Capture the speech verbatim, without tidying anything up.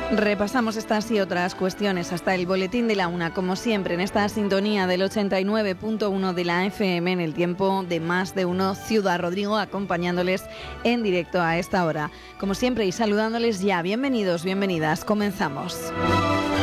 Repasamos estas y otras cuestiones hasta el boletín de la una, como siempre, en esta sintonía del ochenta y nueve punto uno de la F M en el tiempo de Más de Uno Ciudad Rodrigo, acompañándoles en directo a esta hora. Como siempre y saludándoles ya, bienvenidos, bienvenidas, comenzamos.